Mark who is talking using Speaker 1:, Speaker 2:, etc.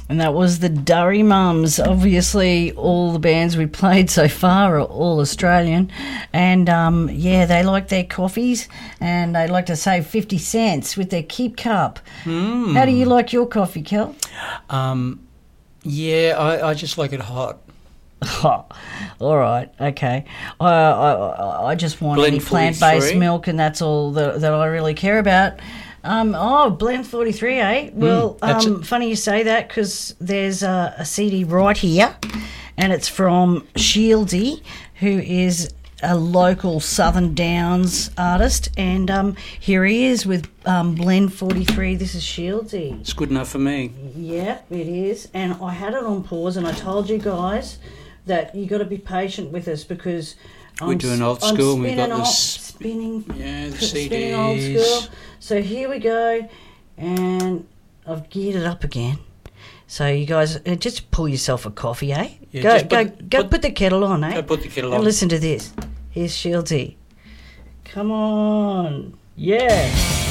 Speaker 1: And that was the Durry Mums. Obviously, all the bands we played so far are all Australian. And, they like their coffees and they like to save 50 cents with their Keep Cup. How do you like your coffee, Kel?
Speaker 2: I just like it hot.
Speaker 1: Oh, all right, okay. I just want
Speaker 2: Blend
Speaker 1: any plant-based
Speaker 2: 43.
Speaker 1: milk, and that's all that I really care about. Blend 43, eh? Well, funny you say that because there's a CD right here, and it's from Shieldy, who is a local Southern Downs artist, and here he is with Blend 43. This is Shieldy.
Speaker 2: It's good enough for me.
Speaker 1: Yeah, it is. And I had it on pause, and I told you guys that you got to be patient with us because
Speaker 2: We're doing old school. And we've got
Speaker 1: the
Speaker 2: spinning
Speaker 1: spinning old
Speaker 2: CDs.
Speaker 1: school. So here we go, and I've geared it up again. So you guys, just pull yourself a coffee, eh?
Speaker 2: Yeah,
Speaker 1: go put the kettle on, eh?
Speaker 2: Go put the kettle
Speaker 1: And
Speaker 2: on.
Speaker 1: listen to this. Here's Shieldy. Come on. Yeah.